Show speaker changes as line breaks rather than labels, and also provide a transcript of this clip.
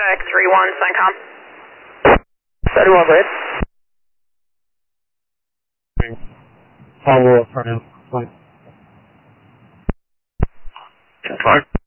Quebec 3-1, CENTCOM.
31, go ahead.
Follow up front end.
10-5.